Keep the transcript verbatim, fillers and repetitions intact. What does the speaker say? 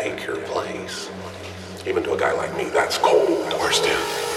take your place. Even to a guy like me, that's cold. Where's Dan?